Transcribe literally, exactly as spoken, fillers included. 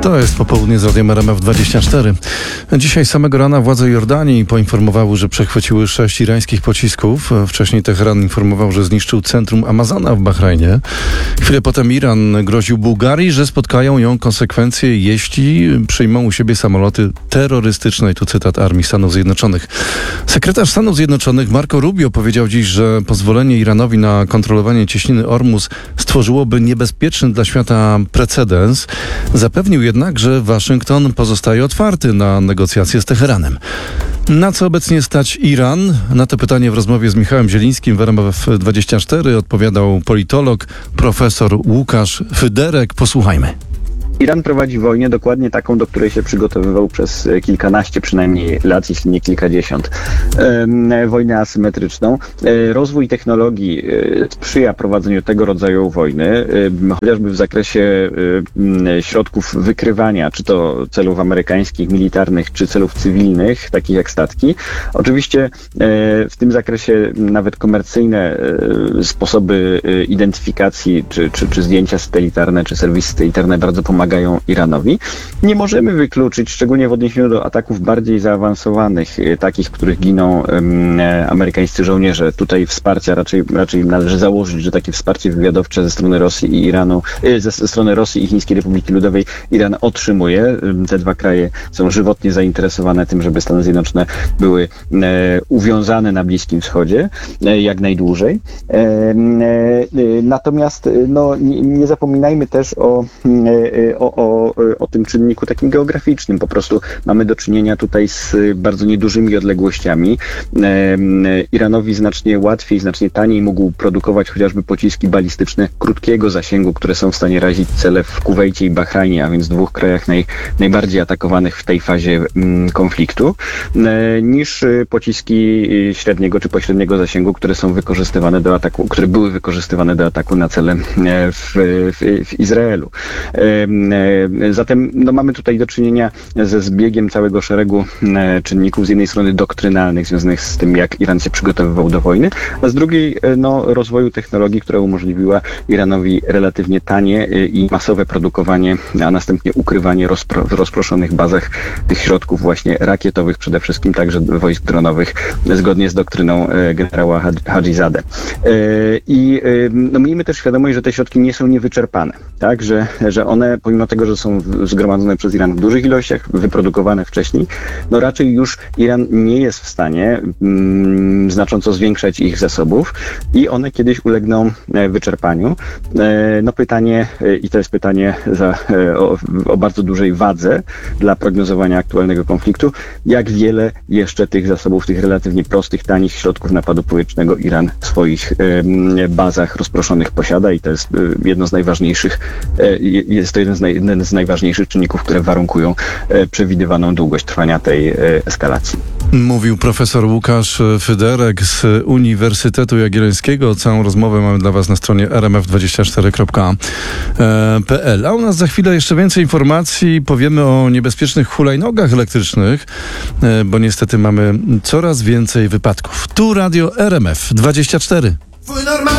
To jest popołudnie z Radiem R M F dwadzieścia cztery. Dzisiaj z samego rana władze Jordanii poinformowały, że przechwyciły sześć irańskich pocisków. Wcześniej Teheran informował, że zniszczył centrum Amazona w Bahrajnie. Chwilę potem Iran groził Bułgarii, że spotkają ją konsekwencje, jeśli przyjmą u siebie samoloty terrorystyczne. I tu cytat Armii Stanów Zjednoczonych. Sekretarz Stanów Zjednoczonych Marco Rubio powiedział dziś, że pozwolenie Iranowi na kontrolowanie cieśniny Ormus stworzyłoby niebezpieczny dla świata precedens. Zapewnił jednak, że Waszyngton pozostaje otwarty na negocjacje z Teheranem. Na co obecnie stać Iran? Na to pytanie w rozmowie z Michałem Zielińskim w R M F dwadzieścia cztery odpowiadał politolog profesor Łukasz Fyderek. Posłuchajmy. Iran prowadzi wojnę dokładnie taką, do której się przygotowywał przez kilkanaście przynajmniej lat, jeśli nie kilkadziesiąt. E, wojnę asymetryczną. E, rozwój technologii e, sprzyja prowadzeniu tego rodzaju wojny, e, chociażby w zakresie e, środków wykrywania, czy to celów amerykańskich, militarnych, czy celów cywilnych, takich jak statki. Oczywiście e, w tym zakresie nawet komercyjne e, sposoby e, identyfikacji, czy, czy, czy zdjęcia satelitarne, czy serwisy satelitarne bardzo pomagają Iranowi. Nie możemy wykluczyć, szczególnie w odniesieniu do ataków bardziej zaawansowanych, takich, w których giną um, amerykańscy żołnierze. Tutaj wsparcia, raczej, raczej należy założyć, że takie wsparcie wywiadowcze ze strony Rosji i Iranu, ze, ze strony Rosji i Chińskiej Republiki Ludowej Iran otrzymuje. Te dwa kraje są żywotnie zainteresowane tym, żeby Stany Zjednoczone były e, uwiązane na Bliskim Wschodzie e, jak najdłużej. E, e, natomiast no, nie, nie zapominajmy też o e, O, o, o tym czynniku takim geograficznym. Po prostu mamy do czynienia tutaj z bardzo niedużymi odległościami. E, Iranowi znacznie łatwiej, znacznie taniej mógł produkować chociażby pociski balistyczne krótkiego zasięgu, które są w stanie razić cele w Kuwejcie i Bahrajnie, a więc dwóch krajach naj, najbardziej atakowanych w tej fazie m, konfliktu, e, niż pociski średniego czy pośredniego zasięgu, które są wykorzystywane do ataku, które były wykorzystywane do ataku na cele w, w, w Izraelu. E, Zatem no, mamy tutaj do czynienia ze zbiegiem całego szeregu czynników, z jednej strony doktrynalnych, związanych z tym, jak Iran się przygotowywał do wojny, a z drugiej no, rozwoju technologii, która umożliwiła Iranowi relatywnie tanie i masowe produkowanie, a następnie ukrywanie rozpro- w rozproszonych bazach tych środków właśnie rakietowych, przede wszystkim także wojsk dronowych, zgodnie z doktryną generała Hadzizadeh. I no, miejmy też świadomość, że te środki nie są niewyczerpane, tak, że, że one pomimo tego, że są zgromadzone przez Iran w dużych ilościach, wyprodukowane wcześniej, no raczej już Iran nie jest w stanie mm, znacząco zwiększać ich zasobów i one kiedyś ulegną e, wyczerpaniu. E, no pytanie, e, i to jest pytanie za, e, o, o bardzo dużej wadze dla prognozowania aktualnego konfliktu, jak wiele jeszcze tych zasobów, tych relatywnie prostych, tanich środków napadu powietrznego Iran w swoich e, bazach rozproszonych posiada i to jest e, jedno z najważniejszych, e, jest to jeden z, naj, jeden z najważniejszych czynników, które warunkują e, przewidywaną długość trwania tej e, eskalacji. Mówił profesor Łukasz Fyderek z Uniwersytetu Jagiellońskiego. Całą rozmowę mamy dla Was na stronie r m f dwadzieścia cztery kropka p l. A u nas za chwilę jeszcze więcej informacji. Powiemy o niebezpiecznych hulajnogach elektrycznych, bo niestety mamy coraz więcej wypadków. Tu Radio R M F dwadzieścia cztery.